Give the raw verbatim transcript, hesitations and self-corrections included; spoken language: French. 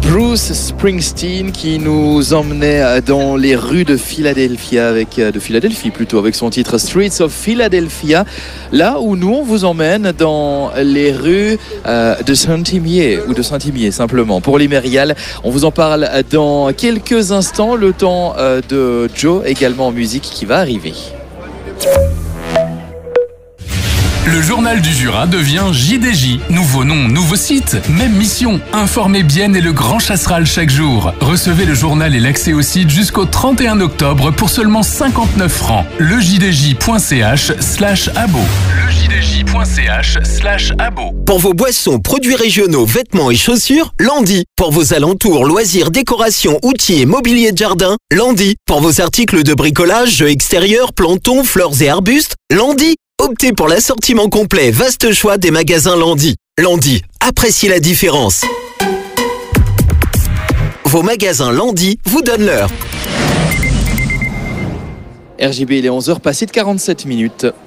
Bruce Springsteen qui nous emmenait dans les rues de Philadelphia, avec, de Philadelphie plutôt, avec son titre Streets of Philadelphia. Là où nous, on vous emmène dans les rues euh, de Saint-Imier, ou de Saint-Imier simplement. Pour les Mériales, on vous en parle dans quelques instants. Le temps euh, de Joe, également en musique, qui va arriver. Le journal du Jura devient J D J. Nouveau nom, nouveau site, même mission. Informez bien et le grand chasseral chaque jour. Recevez le journal et l'accès au site jusqu'au trente et un octobre pour seulement cinquante-neuf francs. Le j d j point c h slash abo. Le j d j point c h slash abo. Pour vos boissons, produits régionaux, vêtements et chaussures, Landy. Pour vos alentours, loisirs, décorations, outils et mobilier de jardin, Landy. Pour vos articles de bricolage, jeux extérieurs, plantons, fleurs et arbustes, Landy. Optez pour l'assortiment complet, vaste choix des magasins Landy. Landy, appréciez la différence. Vos magasins Landy vous donnent l'heure. R J B, il est onze heures passées de quarante-sept minutes.